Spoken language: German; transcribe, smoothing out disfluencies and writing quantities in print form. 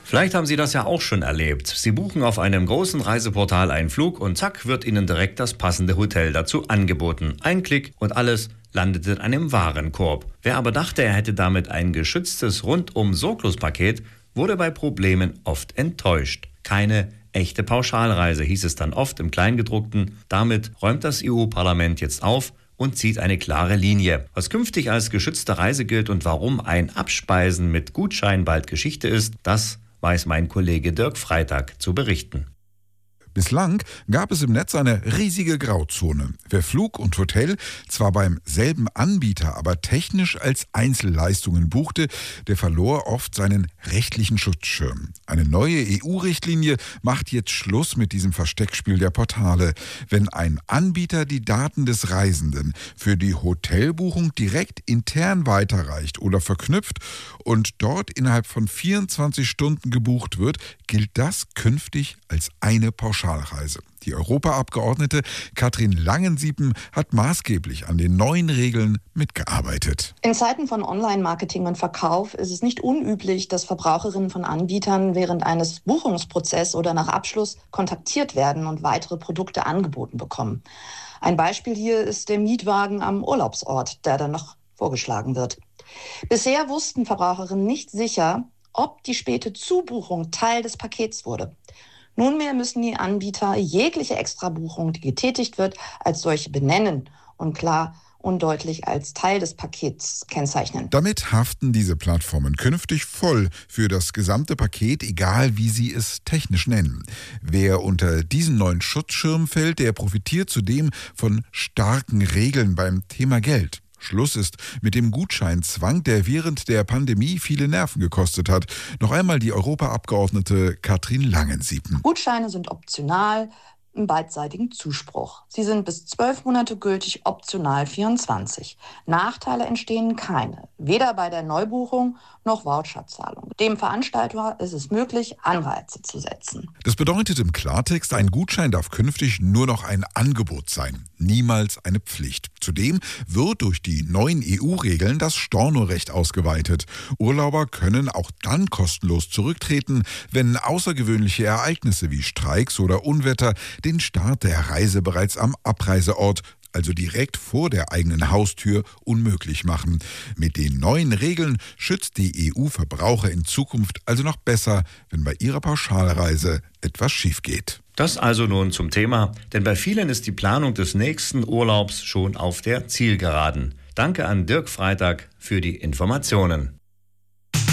Vielleicht haben Sie das ja auch schon erlebt. Sie buchen auf einem großen Reiseportal einen Flug und zack, wird Ihnen direkt das passende Hotel dazu angeboten. Ein Klick und alles landet in einem Warenkorb. Wer aber dachte, er hätte damit ein geschütztes Rundum-Sorglos-Paket, wurde bei Problemen oft enttäuscht. Keine echte Pauschalreise, hieß es dann oft im Kleingedruckten. Damit räumt das EU-Parlament jetzt auf und zieht eine klare Linie. Was künftig als geschützte Reise gilt und warum ein Abspeisen mit Gutschein bald Geschichte ist, das weiß mein Kollege Dirk Freitag zu berichten. Bislang gab es im Netz eine riesige Grauzone. Wer Flug und Hotel zwar beim selben Anbieter, aber technisch als Einzelleistungen buchte, der verlor oft seinen rechtlichen Schutzschirm. Eine neue EU-Richtlinie macht jetzt Schluss mit diesem Versteckspiel der Portale. Wenn ein Anbieter die Daten des Reisenden für die Hotelbuchung direkt intern weiterreicht oder verknüpft und dort innerhalb von 24 Stunden gebucht wird, gilt das künftig als eine Pauschalreise. Die Europaabgeordnete Katrin Langensiepen hat maßgeblich an den neuen Regeln mitgearbeitet. In Zeiten von Online-Marketing und Verkauf ist es nicht unüblich, dass Verbraucherinnen von Anbietern während eines Buchungsprozesses oder nach Abschluss kontaktiert werden und weitere Produkte angeboten bekommen. Ein Beispiel hier ist der Mietwagen am Urlaubsort, der dann noch vorgeschlagen wird. Bisher wussten Verbraucherinnen nicht sicher, ob die späte Zubuchung Teil des Pakets wurde. Nunmehr müssen die Anbieter jegliche Extrabuchung, die getätigt wird, als solche benennen und klar und deutlich als Teil des Pakets kennzeichnen. Damit haften diese Plattformen künftig voll für das gesamte Paket, egal wie sie es technisch nennen. Wer unter diesen neuen Schutzschirm fällt, der profitiert zudem von starken Regeln beim Thema Geld. Schluss ist mit dem Gutscheinzwang, der während der Pandemie viele Nerven gekostet hat. Noch einmal die Europaabgeordnete Katrin Langensiepen. Gutscheine sind optional im beidseitigen Zuspruch. Sie sind bis 12 Monate gültig, optional 24. Nachteile entstehen keine, weder bei der Neubuchung noch Voucherzahlung. Dem Veranstalter ist es möglich, Anreize zu setzen. Das bedeutet im Klartext, ein Gutschein darf künftig nur noch ein Angebot sein, niemals eine Pflicht. Zudem wird durch die neuen EU-Regeln das Stornorecht ausgeweitet. Urlauber können auch dann kostenlos zurücktreten, wenn außergewöhnliche Ereignisse wie Streiks oder Unwetter den Start der Reise bereits am Abreiseort, also direkt vor der eigenen Haustür, unmöglich machen. Mit den neuen Regeln schützt die EU Verbraucher in Zukunft also noch besser, wenn bei ihrer Pauschalreise etwas schief geht. Das also nun zum Thema, denn bei vielen ist die Planung des nächsten Urlaubs schon auf der Zielgeraden. Danke an Dirk Freitag für die Informationen.